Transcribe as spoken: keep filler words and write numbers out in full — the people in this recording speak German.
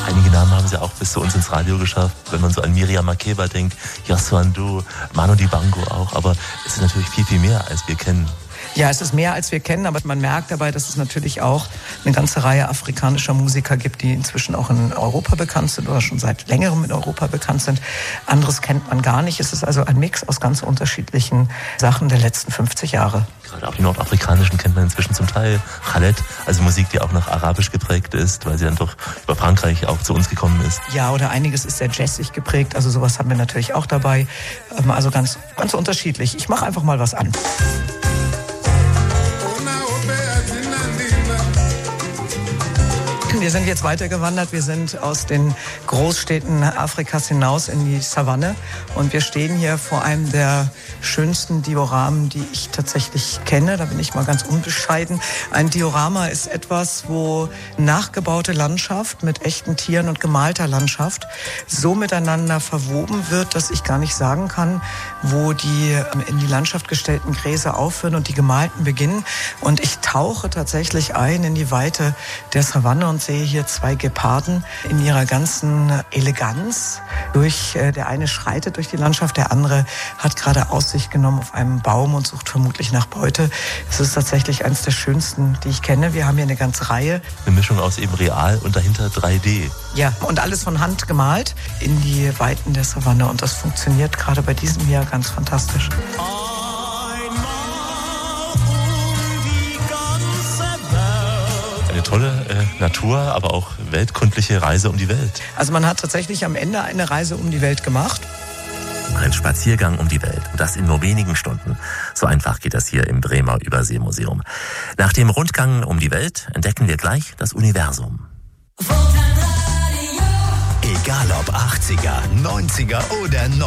Einige Namen haben sie auch bis zu uns ins Radio geschafft. Wenn man so an Miriam Makeba denkt, Youssou N'Dour, Manu Dibango auch. Aber es ist natürlich viel, viel mehr, als wir kennen. Ja, es ist mehr, als wir kennen, aber man merkt dabei, dass es natürlich auch eine ganze Reihe afrikanischer Musiker gibt, die inzwischen auch in Europa bekannt sind oder schon seit längerem in Europa bekannt sind. Anderes kennt man gar nicht. Es ist also ein Mix aus ganz unterschiedlichen Sachen der letzten fünfzig Jahre. Gerade auch die nordafrikanischen kennt man inzwischen zum Teil. Khaled, also Musik, die auch noch arabisch geprägt ist, weil sie dann doch über Frankreich auch zu uns gekommen ist. Ja, oder einiges ist sehr jazzig geprägt, also sowas haben wir natürlich auch dabei. Also ganz, ganz unterschiedlich. Ich mache einfach mal was an. Wir sind jetzt weitergewandert. Wir sind aus den Großstädten Afrikas hinaus in die Savanne. Und wir stehen hier vor einem der schönsten Dioramen, die ich tatsächlich kenne. Da bin ich mal ganz unbescheiden. Ein Diorama ist etwas, wo nachgebaute Landschaft mit echten Tieren und gemalter Landschaft so miteinander verwoben wird, dass ich gar nicht sagen kann, wo die in die Landschaft gestellten Gräser aufhören und die gemalten beginnen. Und ich tauche tatsächlich ein in die Weite der Savanne und sehe hier zwei Geparden in ihrer ganzen Eleganz. Durch, äh, der eine schreitet durch die Landschaft, der andere hat gerade Aussicht genommen auf einem Baum und sucht vermutlich nach Beute. Es ist tatsächlich eines der schönsten, die ich kenne. Wir haben hier eine ganze Reihe. Eine Mischung aus eben real und dahinter drei D. Ja, und alles von Hand gemalt in die Weiten der Savanne. Und das funktioniert gerade bei diesem hier ganz fantastisch. Eine tolle äh, Natur, aber auch weltkundliche Reise um die Welt. Also man hat tatsächlich am Ende eine Reise um die Welt gemacht. Ein Spaziergang um die Welt. Und das in nur wenigen Stunden. So einfach geht das hier im Bremer Überseemuseum. Nach dem Rundgang um die Welt entdecken wir gleich das Universum. Egal ob achtziger, neunziger oder